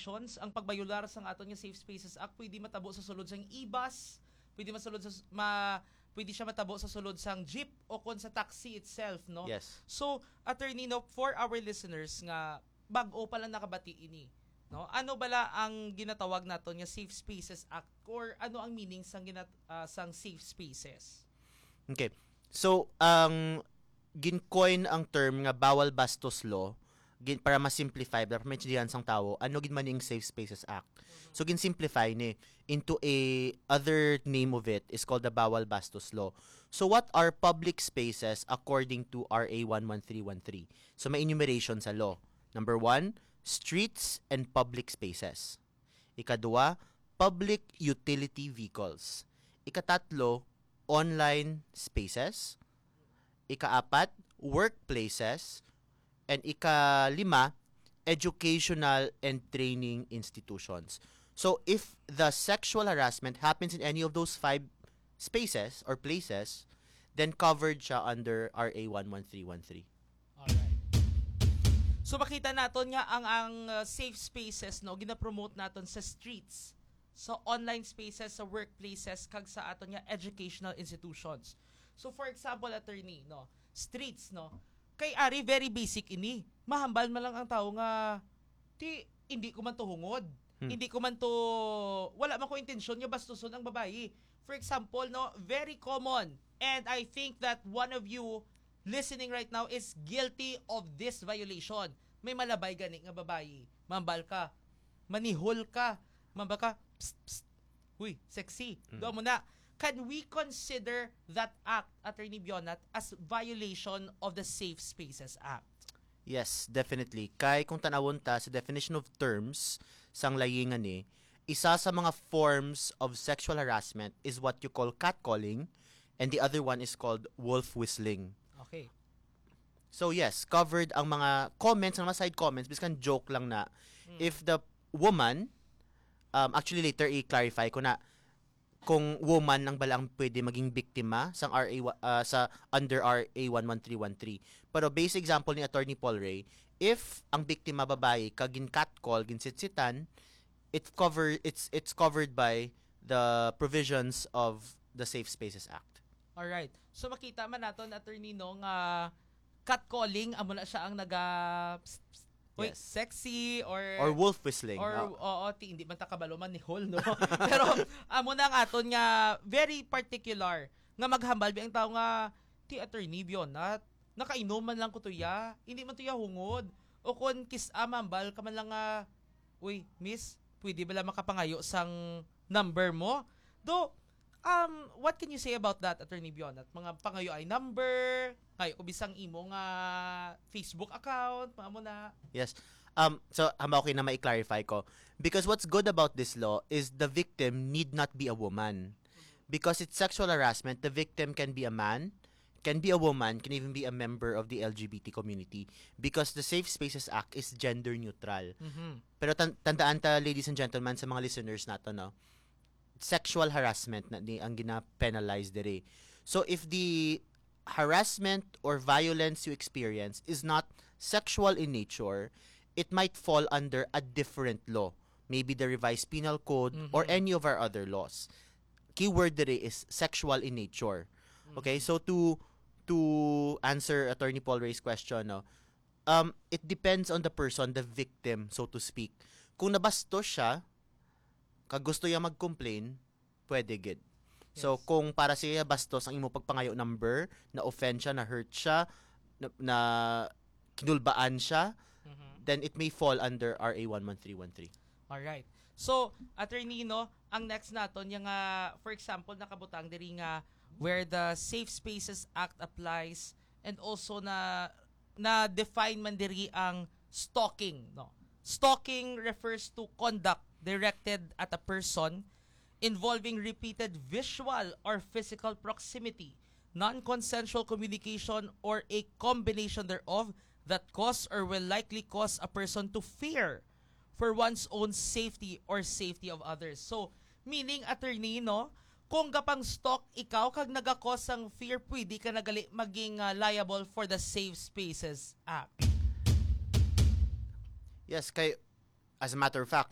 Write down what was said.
violations, ang pagbayular sa aton nga Safe Spaces Act pwede matabo sa sulod sang e-bus, pwede siya matabo sa sulod sang jeep o kon sa taxi itself, no? Yes. So, attorney, no, for our listeners nga bag-o pa lang nakabati ini, no? Ano bala ang ginatawag naton nga Safe Spaces Act or ano ang meaning sang safe spaces? Okay. So, ang gincoin ang term nga bawal bastos law para ma-simplify, para maintindihan sang tao, ano gin man yung Safe Spaces Act. So, gin-simplify ni into a other name of it is called the Bawal Bastos Law. So, what are public spaces according to RA 11313? So, may enumeration sa law. Number 1, streets and public spaces. Ikadua, public utility vehicles. Ikatatlo, online spaces. Ikaapat, workplaces. And ikalima, educational and training institutions. So, if the sexual harassment happens in any of those 5 spaces or places, then covered siya under RA 11313. Alright. So, makita naton nga ang safe spaces, no, gina-promote naton sa streets, sa online spaces, sa workplaces, kag sa aton nga educational institutions. So, for example, attorney, no, streets, no, kay ari very basic ini. Mahambal man lang ang tao nga hindi ko man to hungod. Hindi ko man to wala man ko intensyon nga bastuson ang babayi. For example, no, very common, and I think that one of you listening right now is guilty of this violation. May malabay gani nga babayi. Mahambal ka. Manihol ka. Mahambal ka. Psst, psst. Uy, sexy. Doon mo na. Can we consider that act, Attorney Bionat, as violation of the Safe Spaces Act? Yes, definitely. Kay kung tanawon ta sa definition of terms sang layingan ni, isa sa mga forms of sexual harassment is what you call catcalling, and the other one is called wolf whistling. Okay. So yes, covered ang mga comments, ang mga side comments, biskan joke lang na. If the woman, actually later i-clarify ko na, kung woman ang balang pwede maging biktima sa under RA 11313. Pero base example ni Attorney Paul Ray, if ang biktima babae kagin catcall, ginsitsitan, it's covered by the provisions of the Safe Spaces Act. All right. So makita man naton, Attorney, no, nga catcalling amo na siya ang Wait, Yes. sexy or wolf whistling. or hindi man ta kabalo man ni hol, no. Pero amo na ang aton nga very particular nga maghambal bi ang tao nga attorney Bionat, nakainom man lang ko tuya, hindi man tuya hungod, o kon mambal ka man lang nga, uy miss, pwede ba lang makapangayo sang number mo? What can you say about that, Attorney Bionat? Mga pangayo ay number, kayo ko bisang imo nga Facebook account, maamo na. Yes. So, okay na ma-clarify ko. Because what's good about this law is the victim need not be a woman. Because it's sexual harassment, the victim can be a man, can be a woman, can even be a member of the LGBT community. Because the Safe Spaces Act is gender neutral. Pero tandaan ta, ladies and gentlemen, sa mga listeners nato, no, sexual harassment na ang gina-penalize dire. So, if the harassment or violence you experience is not sexual in nature, it might fall under a different law. Maybe the Revised Penal Code or any of our other laws. Keyword dire is sexual in nature. Okay, so to answer Attorney Paul Ray's question, no, it depends on the person, the victim, so to speak. Kung nabastos siya, kag gusto niya mag-complain, pwede gid. So, kung para siya bastos ang imo pagpangayo number, na offend siya, na hurt siya, na kinulbaan siya, then it may fall under RA 11313. Alright. So, Attorney, no, ang next naton yung for example, nakabutang diri nga where the Safe Spaces Act applies, and also na define man diri ang stalking, no. Stalking refers to conduct directed at a person involving repeated visual or physical proximity, non-consensual communication, or a combination thereof that cause or will likely cause a person to fear for one's own safety or safety of others. So, meaning, attorney, no, kung gapang stalk ikaw kag nagakos ang fear, pwede ka nagali maging liable for the Safe Spaces Act. Yes, kay as a matter of fact,